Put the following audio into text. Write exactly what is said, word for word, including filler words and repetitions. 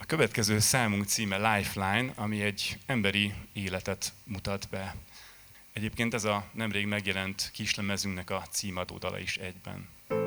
A következő számunk címe Lifeline, ami egy emberi életet mutat be. Egyébként ez a nemrég megjelent kislemezünknek a címadó dala is egyben.